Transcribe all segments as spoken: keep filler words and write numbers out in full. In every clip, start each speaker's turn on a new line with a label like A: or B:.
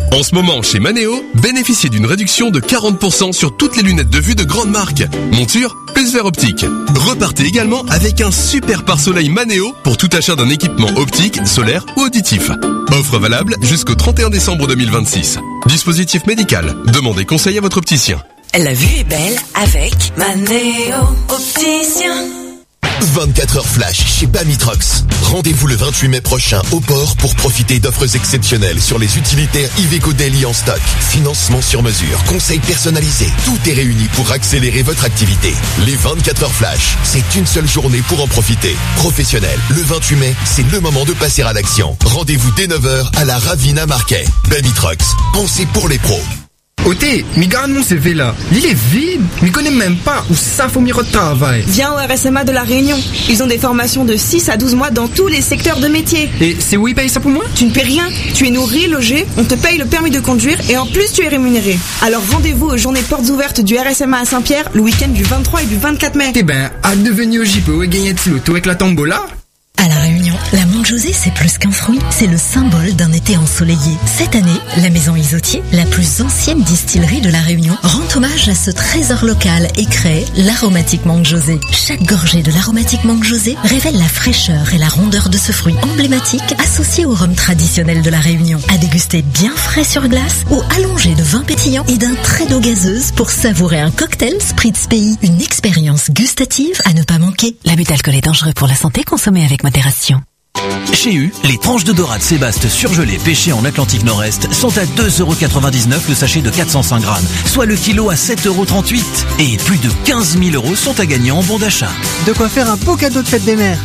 A: En ce moment, chez Manéo, bénéficiez d'une réduction de quarante pour cent sur toutes les lunettes de vue de grande marque. Monture, plus verre optique. Repartez également avec un super pare-soleil Manéo pour tout achat d'un équipement optique, solaire ou auditif. Offre valable jusqu'au trente et un décembre deux mille vingt-six. Dispositif médical. Demandez conseil à votre opticien.
B: La vue est belle avec Manéo Opticien.
C: vingt-quatre heures flash chez Bamitrox. Rendez-vous le vingt-huit mai prochain au port pour profiter d'offres exceptionnelles sur les utilitaires Iveco Daily en stock. Financement sur mesure, conseils personnalisés. Tout est réuni pour accélérer votre activité. Les vingt-quatre heures flash, c'est une seule journée pour en profiter. Professionnel, le vingt-huit mai, c'est le moment de passer à l'action. Rendez-vous dès neuf heures à la Ravina Marquet. Bamitrox, pensez pour les pros.
D: Oté, mi garde mon C V là. Il est vide. Mi connais même pas où ça faut m'y retravailler.
E: Viens au R S M A de la Réunion. Ils ont des formations de six à douze mois dans tous les secteurs de métier.
D: Et c'est où ils payent ça pour moi?
E: Tu ne paies rien. Tu es nourri, logé, on te paye le permis de conduire et en plus tu es rémunéré. Alors rendez-vous aux journées portes ouvertes du R S M A à Saint-Pierre le week-end du vingt-trois et du vingt-quatre mai.
D: Eh ben, à devenir au J P O et gagner de l'auto avec la tombola.
F: À La Réunion, la Monte José, c'est plus qu'un fruit, c'est le symbole d'un été ensoleillé. Cette année, la maison Isotier, la plus ancienne distillerie de La Réunion, rend hommage à ce trésor local et crée l'aromatique Monte José. Chaque gorgée de l'aromatique Monte José révèle la fraîcheur et la rondeur de ce fruit emblématique associé au rhum traditionnel de La Réunion. À déguster bien frais sur glace ou allongé de vin pétillant et d'un trait d'eau gazeuse pour savourer un cocktail Spritz Pays. Une expérience gustative à ne pas manquer.
B: L'abus d'alcool est dangereux pour la santé, consommé avec modération.
G: Chez U, les tranches de dorade Sébaste surgelées pêchées en Atlantique Nord-Est sont à deux euros quatre-vingt-dix-neuf le sachet de quatre cent cinq grammes, soit le kilo à sept euros trente-huit. Et plus de quinze mille euros sont à gagner en bon d'achat.
H: De quoi faire un beau cadeau de fête des mères.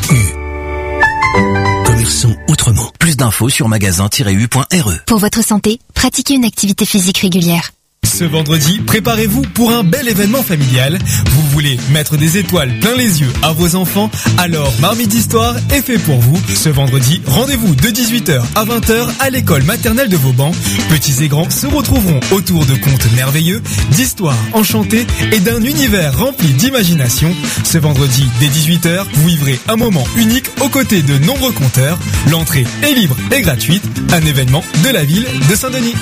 G: U. Commerçons autrement. Plus d'infos sur magasin tiret u point r e.
I: Pour votre santé, pratiquez une activité physique régulière.
J: Ce vendredi, préparez-vous pour un bel événement familial. Vous voulez mettre des étoiles plein les yeux à vos enfants? Alors Marmite d'Histoire est fait pour vous. Ce vendredi, rendez-vous de dix-huit heures à vingt heures à l'école maternelle de Vauban. Petits et grands se retrouveront autour de contes merveilleux, d'histoires enchantées et d'un univers rempli d'imagination. Ce vendredi, dès dix-huit heures, vous vivrez un moment unique aux côtés de nombreux conteurs. L'entrée est libre et gratuite. Un événement de la ville de Saint-Denis.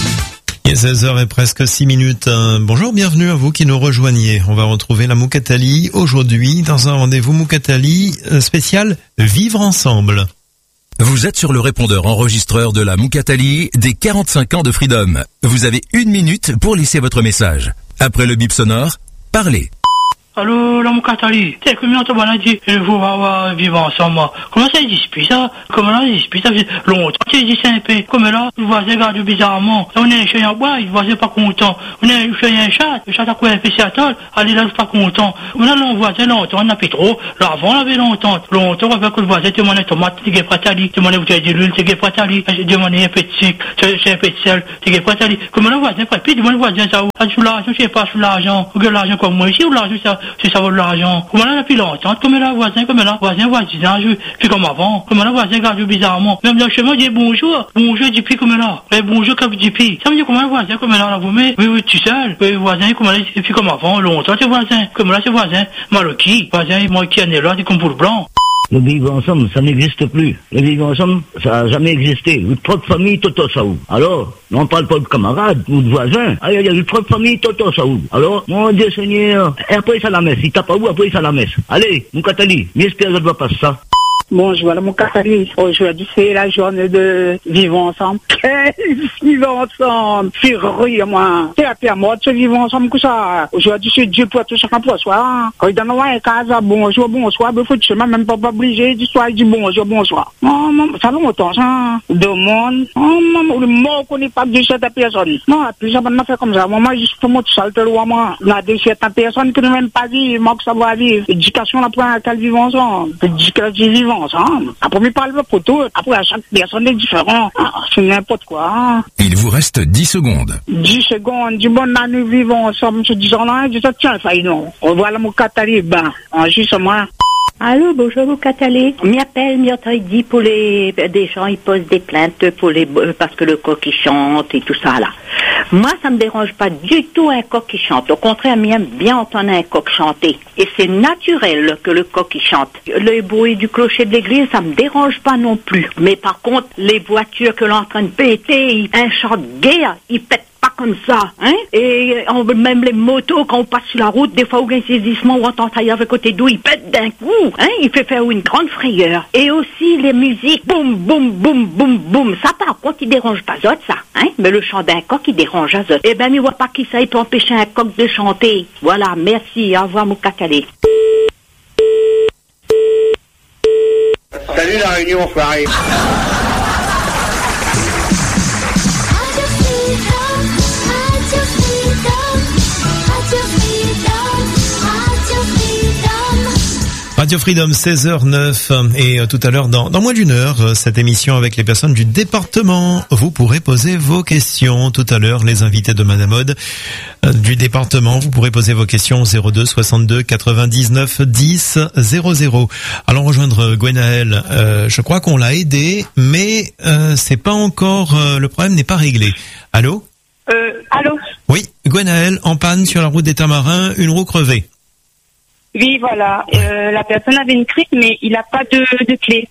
K: Il est seize heures et presque six minutes. Bonjour, bienvenue à vous qui nous rejoignez. On va retrouver la Moukatali aujourd'hui dans un rendez-vous Moukatali spécial Vivre ensemble.
L: Vous êtes sur le répondeur enregistreur de la Moukatali des quarante-cinq ans de Freedom. Vous avez une minute pour laisser votre message. Après le bip sonore, parlez.
M: Allô, la Moukatali, t'es combien de temps on a dit, il faut avoir vivre ensemble. Comment ça existe ça? Comment là, il existe ça fait longtemps qu'il existe un peu. Comme là, le voisin regarde bizarrement. On est chez un bois, le voisin pas content. On est chez un chat, le chat a quoi un petit atol, allez là, pas content. On a le voisin longtemps, on n'a plus trop. L'avant, on avait longtemps. Longtemps, avec le voisin, demande un tomate, t'es pratali, demande bouteille d'huile, t'es pratali, demande un peu de sucre, c'est un peu de sel, t'es pratali. Comment le voisin, puis demande le voisin, ça, sous l'argent, je sais pas, sous l'argent, ou l'argent comme moi ici, ou l'argent, ça, si ça vaut de l'argent. Comment là, depuis longtemps, comme là, voisin, comme là, voisin, voisinage, puis comme avant, comme là, voisin, regarde bizarrement. Même dans le chemin, dit bonjour, bonjour, depuis comme là, et bonjour, comme depuis. Ça me dit comment le voisin, comme là, là, vous mettez, oui, oui, tu sais, oui, voisin, comme là, depuis comme avant, longtemps, c'est voisin, comme là, c'est voisin, maroquis, voisin, moi qui en est là, des comme pour le blanc.
N: Le vivre ensemble, ça n'existe plus. Le vivre ensemble, ça n'a jamais existé. Une propre famille, toto ça où? Alors, on parle pas de camarades ou de voisins. Ah, il y a une propre famille, toto ça où? Alors, mon Dieu Seigneur, et après ça la messe. Il tape à où, après ça la messe. Allez, mon Catali, j'espère que ça doit passer ça.
O: Bonjour, voilà mon Catali. Aujourd'hui, c'est la journée de vivre ensemble. Quel vivre ensemble? C'est rire, moi. C'est à pierre morte, c'est vivre ensemble que ça. Aujourd'hui, c'est Dieu pour tout chacun pour soi. Quand il donne un cas, bonjour, bonsoir, il faut que même pas obligé d'histoire, il dit bonjour, bonsoir. Oh, ça fait longtemps, ça. Deux mondes. Oh, le mot qu'on n'est pas de cette personne. Non, puis ça m'a fait comme ça. Moi, juste pour moi, tout ça, le roi, moi. La de cette personne qui ne même pas vivre, moi, que ça va vivre. L'éducation, la point à qu'elle vive ensemble. L'éducation, vivre ensemble. Après, il parle pour tout. Après, à chaque personne est différent. Ah, c'est n'importe quoi.
L: Il vous reste dix secondes.
O: dix secondes. Du bon, là, nous vivons ensemble. Je dis, on a dit, tiens, ça, non. On voit la Moukatali, ben, en juste moi.
P: Allô, bonjour, vous Catalé. M'y appelle, m'y entend, il dit pour les, des gens, ils posent des plaintes pour les, parce que le coq il chante et tout ça, là. Moi, ça me dérange pas du tout un coq qui chante. Au contraire, j'aime bien entendre un coq chanter. Et c'est naturel que le coq il chante. Le bruit du clocher de l'église, ça me dérange pas non plus. Mais par contre, les voitures que l'on est en train de péter, un chant de guerre, ils pètent pas comme ça, hein. Et on, même les motos, quand on passe sur la route, des fois où il y a un saisissement ou on entend ailleurs à côté d'où, ils pètent d'un coup, hein. Il fait faire une grande frayeur. Et aussi les musiques, boum, boum, boum, boum, boum. Ça, par contre, il dérange pas autres, ça, hein. Mais le chant d'un coq, il dérange à autres. Eh ben, mais voit pas qui ça, il peut empêcher un coq de chanter. Voilà, merci, au revoir, mon cacalé.
Q: Salut la Réunion, enfoiré.
K: Radio Freedom, seize heures neuf, et euh, tout à l'heure, dans, dans moins d'une heure, euh, cette émission avec les personnes du département. Vous pourrez poser vos questions. Tout à l'heure, les invités de Madame Aude euh, du département, vous pourrez poser vos questions au zéro deux soixante-deux quatre-vingt-dix-neuf dix zéro zéro. Allons rejoindre Gwenaël. Euh, je crois qu'on l'a aidé, mais euh, c'est pas encore, euh, le problème n'est pas réglé. Allô?
R: Euh, allô?
K: Oui, Gwenaël, en panne sur la route des Tamarins, une roue crevée.
R: Oui, voilà. Euh, la personne avait une crique, mais il n'a pas de, de clé.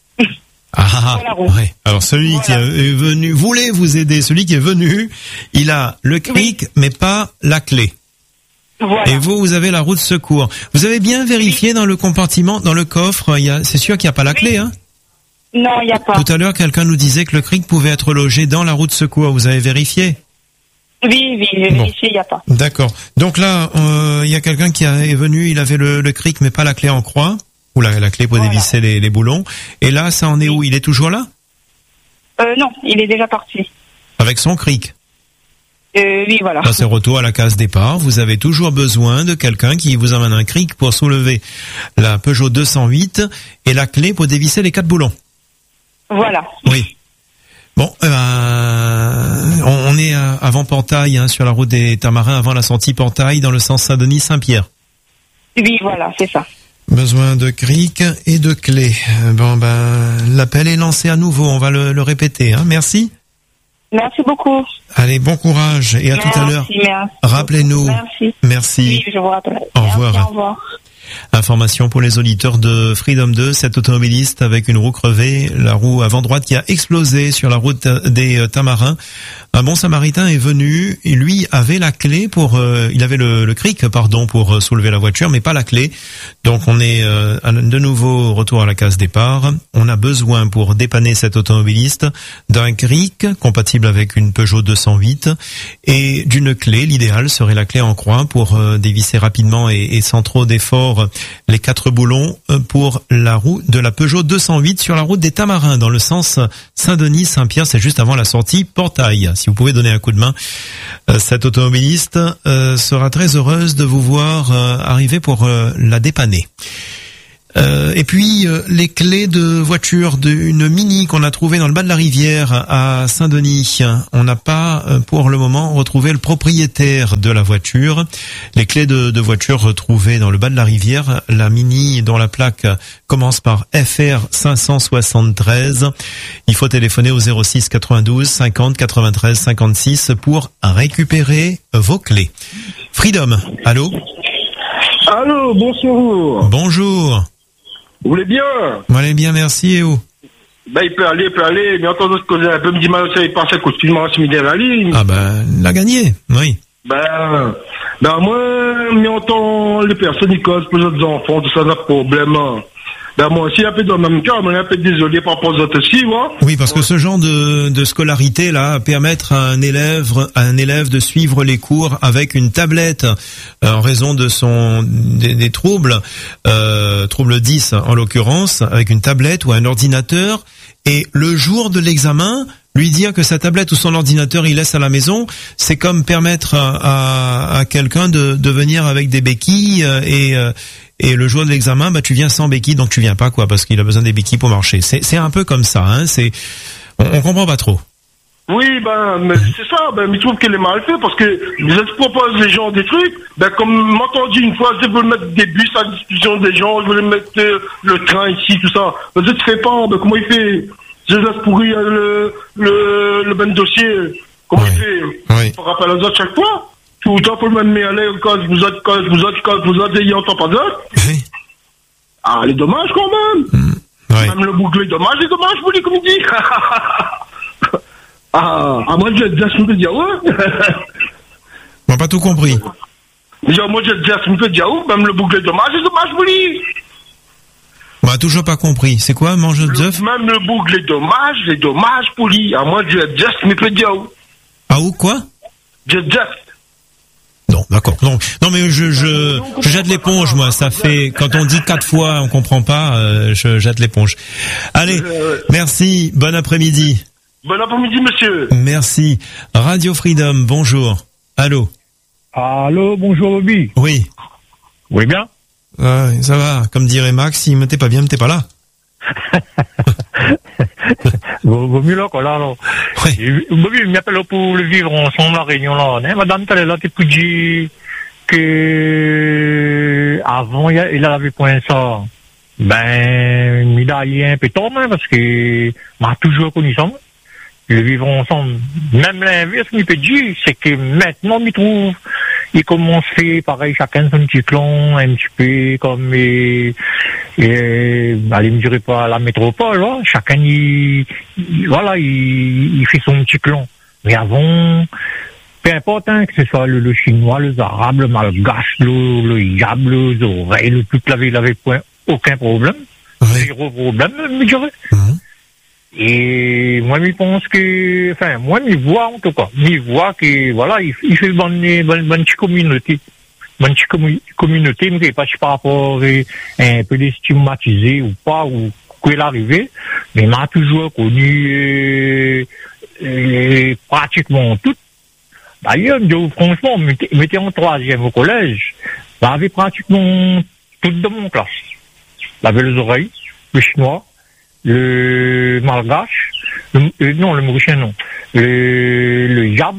K: Ah, ouais. Alors celui voilà. qui est venu voulait vous aider. Celui qui est venu, il a le cric, oui. mais pas la clé. Voilà. Et vous, vous avez la roue de secours. Vous avez bien vérifié oui. dans le compartiment, dans le coffre. Il y a, c'est sûr qu'il n'y a pas la oui. clé, hein?
R: Non, il n'y a pas.
K: Tout à l'heure, quelqu'un nous disait que le cric pouvait être logé dans la roue de secours. Vous avez vérifié?
R: Oui, oui, j'ai
K: bon.
R: vérifié, il n'y a pas.
K: D'accord. Donc là, il euh, y a quelqu'un qui est venu, il avait le, le cric, mais pas la clé en croix, ou la, la clé pour voilà. dévisser les, les boulons. Et là, ça en est où? Il est toujours là?
R: Euh, non, il est déjà parti.
K: Avec son cric?
R: Euh, oui, voilà.
K: Là, c'est retour à la case départ. Vous avez toujours besoin de quelqu'un qui vous amène un cric pour soulever la Peugeot deux cent huit et la clé pour dévisser les quatre boulons.
R: Voilà.
K: Oui. Bon, euh, on est avant Portail, hein, sur la route des Tamarins, avant la sortie Portail, dans le sens Saint-Denis-Saint-Pierre.
R: Oui, voilà, c'est ça.
K: Besoin de cric et de clé. Bon, ben, l'appel est lancé à nouveau, on va le, le répéter, hein. Merci.
R: Merci beaucoup.
K: Allez, bon courage et à
R: merci,
K: tout à l'heure.
R: Merci.
K: Rappelez-nous.
R: Merci.
K: Merci.
R: Oui, je vous rappelle.
K: Au revoir.
R: Merci, au revoir.
K: Information pour les auditeurs de Freedom deux, cet automobiliste avec une roue crevée, la roue avant droite qui a explosé sur la route des Tamarins. Un bon samaritain est venu, et lui avait la clé pour, euh, il avait le, le cric, pardon, pour soulever la voiture, mais pas la clé. Donc on est euh, de nouveau retour à la case départ. On a besoin pour dépanner cet automobiliste d'un cric compatible avec une Peugeot deux cent huit et d'une clé. L'idéal serait la clé en croix pour euh, dévisser rapidement et, et sans trop d'efforts les quatre boulons pour la roue de la Peugeot deux cent huit sur la route des Tamarins dans le sens Saint-Denis-Saint-Pierre. C'est juste avant la sortie Portail. Si vous pouvez donner un coup de main, euh, cette automobiliste euh, sera très heureuse de vous voir euh, arriver pour euh, la dépanner. Euh, et puis euh, les clés de voiture d'une Mini qu'on a trouvée dans le bas de la rivière à Saint-Denis. On n'a pas euh, pour le moment retrouvé le propriétaire de la voiture. Les clés de, de voiture retrouvées dans le bas de la rivière, la Mini dont la plaque commence par F R cinq cent soixante-treize. Il faut téléphoner au zéro six quatre-vingt-douze cinquante quatre-vingt-treize cinquante-six pour récupérer vos clés. Freedom, allô?
S: Allô, bonjour.
K: Bonjour.
S: Vous voulez bien?
K: Allez bien, merci, et où?
S: Ben, il peut aller, il peut aller, mais entendre ce que j'ai un peu me dit, mal, il pensait qu'au suivant la semaine de la ligne.
K: Ah ben, il a gagné, oui.
S: Ben, ben, moi, mais entend les personnes, ils causent pour les autres enfants, tout ça, n'a pas de problème. Ben, moi aussi, un peu dans le même cas, mais un peu désolé par rapport aux autres aussi, moi.
K: Oui, parce que ce genre de, de scolarité, là, permettre à un élève, à un élève de suivre les cours avec une tablette, euh, en raison de son, des, des troubles, euh, trouble dix, en l'occurrence, avec une tablette ou un ordinateur, et le jour de l'examen, lui dire que sa tablette ou son ordinateur il laisse à la maison, c'est comme permettre à, à, à quelqu'un de, de venir avec des béquilles et, et le jour de l'examen, bah tu viens sans béquilles, donc tu viens pas quoi, parce qu'il a besoin des béquilles pour marcher. C'est, c'est un peu comme ça, hein. C'est, on, on comprend pas trop.
S: Oui, ben, mais c'est ça, ben, mais je trouve qu'elle est mal faite parce que je propose les gens des trucs, ben, comme m'a entendu une fois, je veux mettre des bus à disposition des gens, je veux mettre euh, le train ici, tout ça. Ben, je ne fais pas, ben, comment il fait? Je laisse pourrir le, le, le ben dossier. Comment oui. il fait? Oui. Par rapport à les autres chaque fois? Tout le temps, faut le même aller quand je vous êtes, quand je vous êtes, quand vous êtes, il entend pas d'autres. Oui. Ah, les dommages quand même. Mmh. Oui. Même le boucle, les dommages, les dommages, vous les comme il dit. Ah, ah, moi, j'ai déjà, je me dire, ouais.
K: On n'a pas tout compris.
S: Déjà, moi, j'ai déjà, je me dire, ouais, même le boucle de dommage, les dommages, vous les.
K: On n'a toujours pas compris. C'est quoi, manger de œufs?
S: Même le boucle, les dommages, les dommages, polis. Ah, moi, j'ai déjà, je me dire, ouais.
K: Ah, ou quoi?
S: J'ai déjà.
K: Non, d'accord. Non, non, mais je, je, je jette l'éponge, moi. Ça fait, quand on dit quatre fois, on comprend pas, euh, je jette l'éponge. Allez. Euh, merci. Bon après-midi.
S: Bon après-midi, monsieur.
K: Merci. Radio Freedom, bonjour. Allô.
Q: Allô, bonjour, Bobby.
K: Oui.
Q: Oui, bien.
K: Euh, ça va. Comme dirait Max, si m'était pas bien, m'était pas là.
Q: vaut, vaut mieux là, quoi, là, là. Oui. Bobby, il m'appelle pour le vivre ensemble, la réunion, là. Hein? Madame, t'as là, t'es plus dit que, avant, il, il avait point ça. Ben, il a eu un peu tort, hein, parce que, m'a toujours connu ça. Le vivre ensemble. Même l'inverse, il peut dire, c'est que maintenant, il trouve, il commence à faire pareil, chacun son petit clan, un petit peu comme, et, et, allez, me dirais pas à la métropole, là. Chacun, il, il voilà, il, il fait son petit clan. Mais avant, peu importe, hein, que ce soit le, le chinois, le arabe, le malgache, le, le yab, les oreilles, le tout, il avait point, aucun problème. Oui. Zéro problème, me dirais. Mmh. Et moi, je pense que, enfin, moi, je vois en tout cas, je vois que, voilà, il, il fait une bonne, bonne, bonne petite communauté. Bonne petite commu- communauté, mais pas par rapport à un peu des stigmatisés ou pas, ou quoi il arrivé, mais il m'a toujours connu, euh, euh, pratiquement tout. D'ailleurs, franchement, mettez, mettez en troisième au collège, j'avais pratiquement tout de mon classe. J'avais les oreilles, le chinois, le malgache, le, euh, non, le mauricien, non, le, le yab,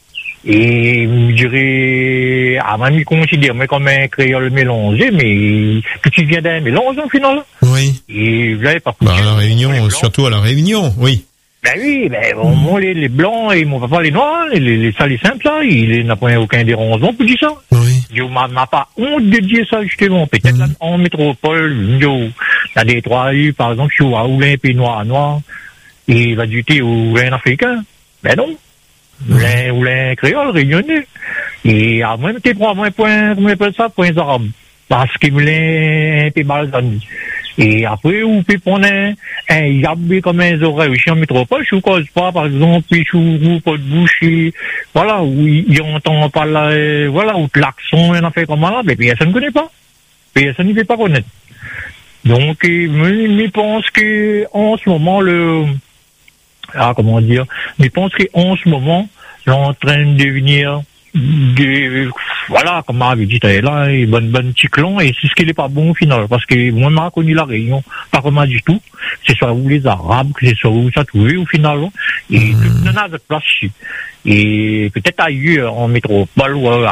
Q: et je dirais, ah, même il considère, mais comme un créole mélangé, mais que tu viens d'un mélange, au final.
K: Oui.
Q: Et vous n'avez pas
K: bah, à la Réunion, surtout à la Réunion, oui.
Q: Ben oui, ben, bon, mmh. moi, les, les blancs et mon papa, les noirs, les, les, les ça, les simples, là, il n'a pas aucun dérangement pour dire ça.
K: Oui.
Q: Je m'a, m'a pas honte de dire ça, justement. Peut-être mmh. là, en métropole, yo, il y a des trois U, par exemple, je suis à Oulin, puis noir, noir, et il va du thé au Oulin africain. Ben non. Oulin, mmh. Oulin créole, réunionnais. Et à moins, t'es pour moins point, comment on appelle ça, point arabe. Parce qu'il Oulin, un peu mal donné. Et après, vous pouvez prendre un, un yabé comme un oreilles aussi en métropole, je ne cause pas, par exemple, puis je vous pas de bouche, et, voilà, où il entend pas là, voilà, où l'accent, il en fait comme là, mais personne ne connaît pas. Personne ne peut pas connaître. Donc, je pense que, en ce moment, le, ah, comment dire, je pense qu'en ce moment, c'est en train de devenir, de, voilà, comme on avait dit là, une bonne, bonne petit clan, et c'est ce qui n'est pas bon au final, parce que moi, je connu la Réunion, pas comme du tout, que ce soit où les Arabes, que ce soit où ça tout au final, et mmh. tout le monde a de place ici. Et peut-être ailleurs, en métropole, ou à